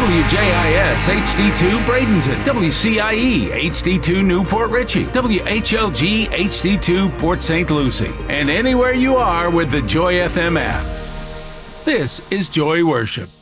WJIS HD2 Bradenton, WCIE HD2 Newport Richey, WHLG HD2 Port St. Lucie, and anywhere you are with the Joy FM app. This is Joy Worship.